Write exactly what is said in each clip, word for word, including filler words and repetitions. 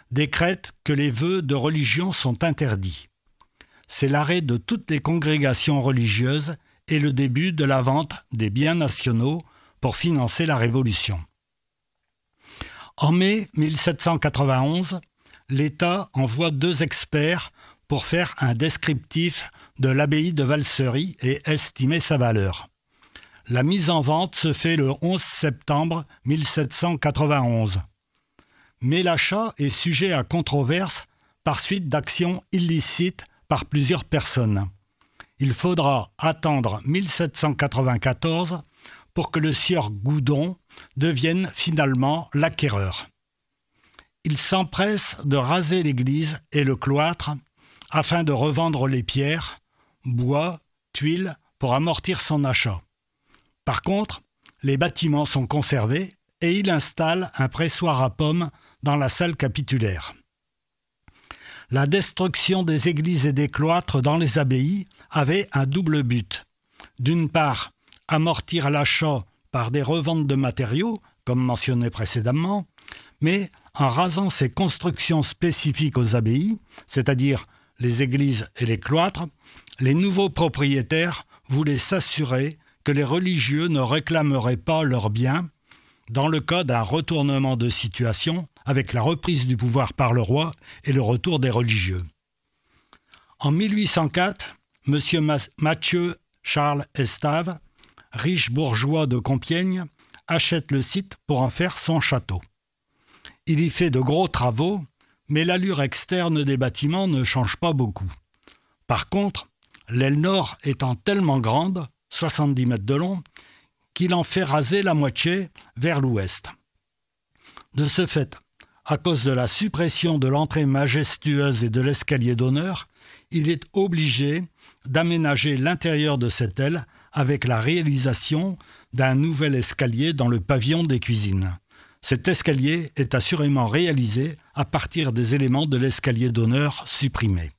décrète que les vœux de religion sont interdits. C'est l'arrêt de toutes les congrégations religieuses et le début de la vente des biens nationaux pour financer la Révolution. En mai mille sept cent quatre-vingt-onze, l'État envoie deux experts pour faire un descriptif de l'abbaye de Valsery et estimer sa valeur. La mise en vente se fait le onze septembre mille sept cent quatre-vingt-onze. Mais l'achat est sujet à controverse par suite d'actions illicites par plusieurs personnes. Il faudra attendre mille sept cent quatre-vingt-quatorze pour que le sieur Goudon devienne finalement l'acquéreur. Il s'empresse de raser l'église et le cloître afin de revendre les pierres, bois, tuiles pour amortir son achat. Par contre, les bâtiments sont conservés et il installe un pressoir à pommes dans la salle capitulaire. La destruction des églises et des cloîtres dans les abbayes avait un double but. D'une part, amortir l'achat par des reventes de matériaux, comme mentionné précédemment, mais en rasant ces constructions spécifiques aux abbayes, c'est-à-dire les églises et les cloîtres, les nouveaux propriétaires voulaient s'assurer que les religieux ne réclameraient pas leurs biens dans le cas d'un retournement de situation avec la reprise du pouvoir par le roi et le retour des religieux. En mille huit cent quatre, M. Mathieu Charles Estave, riche bourgeois de Compiègne, achète le site pour en faire son château. Il y fait de gros travaux, mais l'allure externe des bâtiments ne change pas beaucoup. Par contre, l'aile nord étant tellement grande, soixante-dix mètres de long, qu'il en fait raser la moitié vers l'ouest. De ce fait, à cause de la suppression de l'entrée majestueuse et de l'escalier d'honneur, il est obligé d'aménager l'intérieur de cette aile avec la réalisation d'un nouvel escalier dans le pavillon des cuisines. Cet escalier est assurément réalisé à partir des éléments de l'escalier d'honneur supprimés.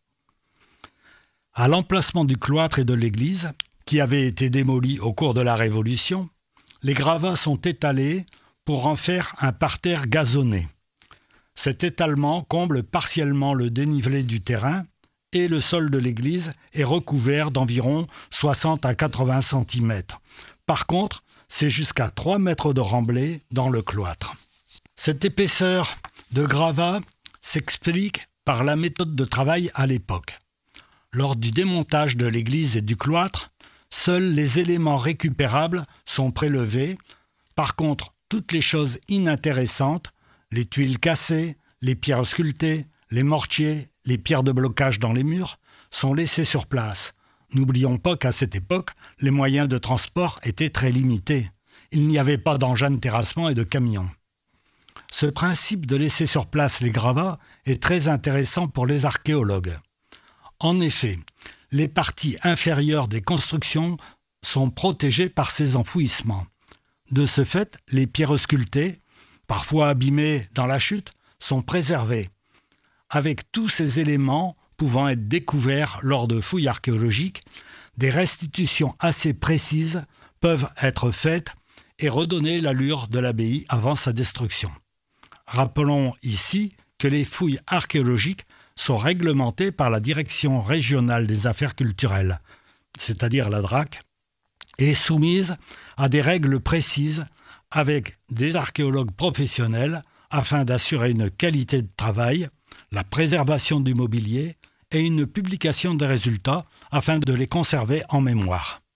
À l'emplacement du cloître et de l'église, qui avait été démoli au cours de la Révolution, les gravats sont étalés pour en faire un parterre gazonné. Cet étalement comble partiellement le dénivelé du terrain et le sol de l'église est recouvert d'environ soixante à quatre-vingts centimètres. Par contre, c'est jusqu'à trois mètres de remblai dans le cloître. Cette épaisseur de gravats s'explique par la méthode de travail à l'époque. Lors du démontage de l'église et du cloître, seuls les éléments récupérables sont prélevés. Par contre, toutes les choses inintéressantes, les tuiles cassées, les pierres sculptées, les mortiers, les pierres de blocage dans les murs, sont laissées sur place. N'oublions pas qu'à cette époque, les moyens de transport étaient très limités. Il n'y avait pas d'engins de terrassement et de camions. Ce principe de laisser sur place les gravats est très intéressant pour les archéologues. En effet, les parties inférieures des constructions sont protégées par ces enfouissements. De ce fait, les pierres sculptées, parfois abîmées dans la chute, sont préservées, avec tous ces éléments pouvant être découverts lors de fouilles archéologiques, des restitutions assez précises peuvent être faites et redonner l'allure de l'abbaye avant sa destruction. Rappelons ici que les fouilles archéologiques sont réglementées par la Direction régionale des affaires culturelles, c'est-à-dire la D R A C, et soumises à des règles précises avec des archéologues professionnels afin d'assurer une qualité de travail, la préservation du mobilier et une publication des résultats afin de les conserver en mémoire.